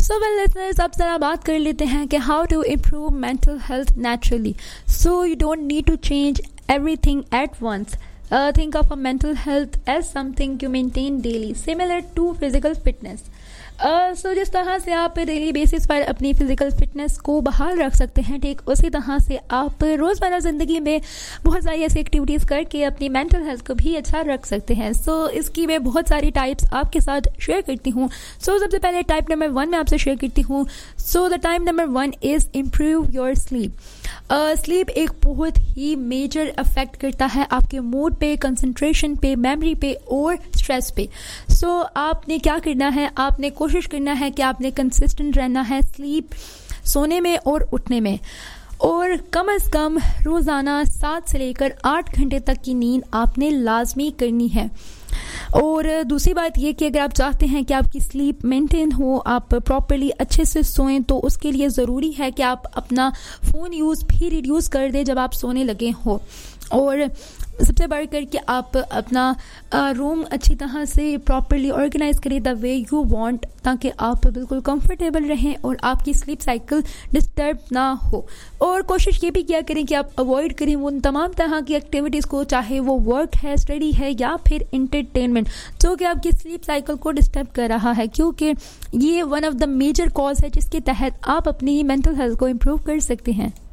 So well listeners, अब जरा बात कर लेते हैं कि how to improve mental health naturally. So you don't need to change everything at once. Think of a mental health as something you maintain daily, similar to physical fitness. सो जिस तरह से आप डेली बेसिस पर अपनी physical fitness को बहाल रख सकते हैं, ठीक उसी तरह से आप रोज़मर्रा ज़िंदगी में बहुत सारी ऐसी एक्टिविटीज़ करके अपनी मेंटल हेल्थ को भी अच्छा रख सकते हैं. सो इसकी मैं बहुत सारी टाइप्स आपके साथ शेयर करती हूँ. सो सबसे पहले टाइप नंबर 1 मैं आपसे शेयर करती हूँ. So the type number 1 is improve your sleep. Sleep एक बहुत ही मेजर अफेक्ट करता है आपके मूड पे, कंसंट्रेशन पे, मेमोरी पे और स्ट्रेस पे. सो आपने क्या करना है, आपने कोशिश करना है कि आपने कंसिस्टेंट रहना है स्लीप, सोने में और उठने में, और कम से कम रोज़ाना 7 से लेकर 8 घंटे तक की नींद आपने लाजमी करनी है. और दूसरी बात ये कि अगर आप चाहते हैं कि आपकी स्लीप मेंटेन हो, आप प्रॉपर्ली अच्छे से सोएं, तो उसके लिए ज़रूरी है कि आप अपना फ़ोन यूज़ भी रिड्यूस कर दें जब आप सोने लगे हो. और सबसे बढ़कर कि आप अपना रूम अच्छी तरह से प्रॉपर्ली ऑर्गेनाइज करें द वे यू वांट, ताकि आप बिल्कुल कंफर्टेबल रहें और आपकी स्लीप साइकिल डिस्टर्ब ना हो. और कोशिश ये भी किया करें कि आप अवॉइड करें उन तमाम तरह की एक्टिविटीज़ को, चाहे वो वर्क है, स्टडी है या फिर इंटरटेनमेंट, जो कि आपकी स्लीप साइकिल को डिस्टर्ब कर रहा है, क्योंकि ये one of the major cause है जिसके तहत आप अपनी मेंटल हेल्थ को इम्प्रूव कर सकते हैं.